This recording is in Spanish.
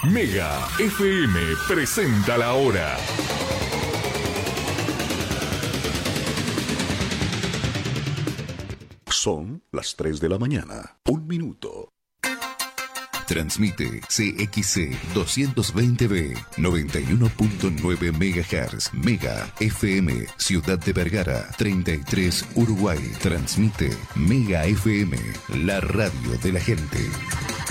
Mega FM presenta la hora. Son las 3 de la mañana. 1 minuto. Transmite CXC 220B 91.9 MHz. Mega FM Ciudad de Vergara 33 Uruguay. Transmite Mega FM, la radio de la gente.